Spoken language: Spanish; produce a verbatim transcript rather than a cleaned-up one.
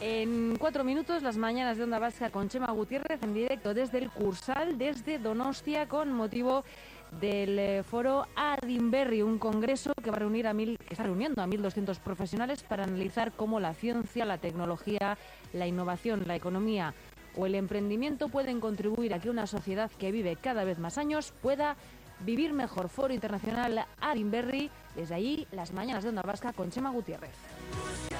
En cuatro minutos, las mañanas de Onda Vasca con Chema Gutiérrez en directo desde el Cursal, desde Donostia, con motivo del eh, foro Adinberri, un congreso que va a reunir a mil, que está reuniendo a mil doscientos profesionales para analizar cómo la ciencia, la tecnología, la innovación, la economía o el emprendimiento pueden contribuir a que una sociedad que vive cada vez más años pueda vivir mejor. Foro Internacional Adinberri, desde allí, las mañanas de Onda Vasca con Chema Gutiérrez.